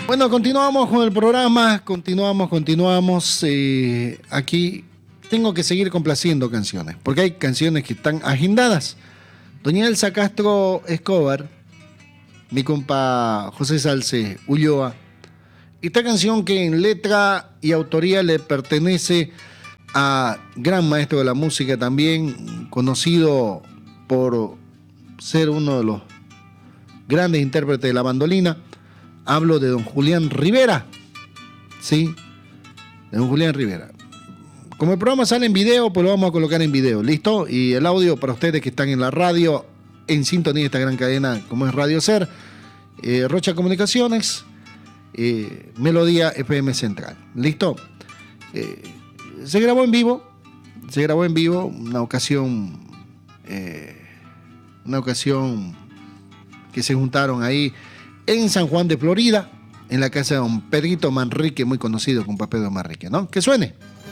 Bueno, continuamos con el programa, continuamos. Aquí tengo que seguir complaciendo canciones, porque hay canciones que están agendadas. Doña Elsa Castro Escobar, mi compa José Salce Ulloa, esta canción que en letra y autoría le pertenece a gran maestro de la música también, conocido por ser uno de los grandes intérpretes de la bandolina. Hablo de don Julián Rivera, ¿sí? De don Julián Rivera. Como el programa sale en video, pues lo vamos a colocar en video, ¿listo? Y el audio para ustedes que están en la radio, en sintonía de esta gran cadena como es Radio Ser, Rocha Comunicaciones, Melodía FM Central, ¿listo? Se grabó en vivo, una ocasión que se juntaron ahí en San Juan de Florida, en la casa de don Pedrito Manrique, muy conocido como Pedro Manrique, ¿no? Que suene.